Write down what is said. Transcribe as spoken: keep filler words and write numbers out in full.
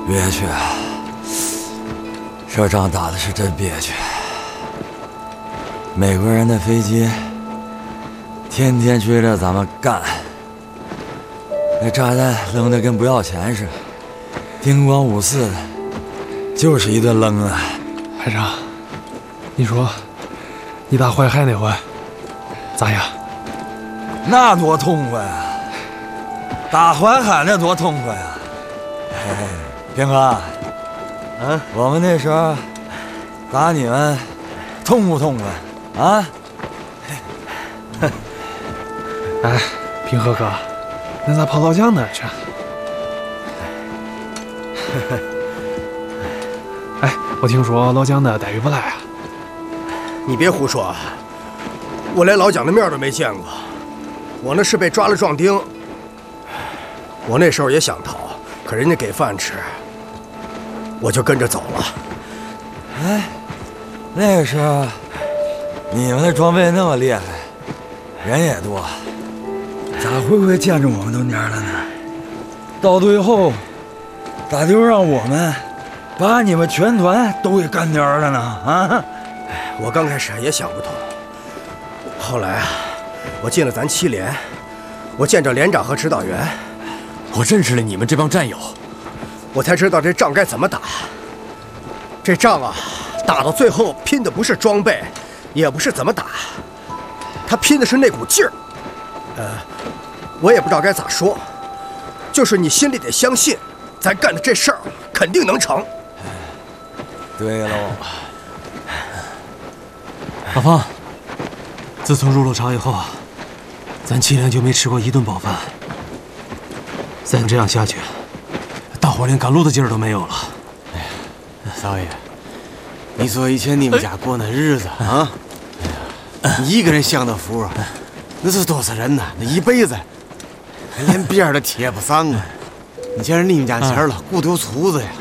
憋屈，这仗打的是真憋屈。美国人的飞机天天追着咱们干，那炸弹扔的跟不要钱似的，叮咣五四的，就是一顿扔啊。 排长，你说你打淮海那回咋样？ 那多痛快啊！打淮海那多痛快啊！嘿嘿，平哥，嗯，我们那时候打你们痛不痛快啊？ 哎，平和哥，那咋跑老姜那儿去？哎，我听说老姜的待遇不赖啊。 你别胡说，我连老蒋的面都没见过。我那是被抓了壮丁。我那时候也想逃，可人家给饭吃，我就跟着走了。 哎，那个时候你们的装备那么厉害，人也多，咋会不会见着我们都蔫了呢？到最后，咋就让我们把你们全团都给干蔫了呢？啊！ 我刚开始也想不通，后来啊，我进了咱七连，我见着连长和指导员， 我认识了你们这帮战友， 我才知道这仗该怎么打。这仗啊，打到最后拼的不是装备，也不是怎么打，他拼的是那股劲儿。呃，我也不知道该咋说，就是你心里得相信，咱干的这事儿肯定能成。 对喽。 老方，自从入了厂以后，咱七连就没吃过一顿饱饭。再这样下去，大伙连赶路的劲儿都没有了。 哎呀，少爷，你说以前你们家过那日子啊，哎呀，你一个人享的福啊，那是多少人呐？那一辈子连边儿都贴不上啊！你见着你们家钱了，骨头粗子呀！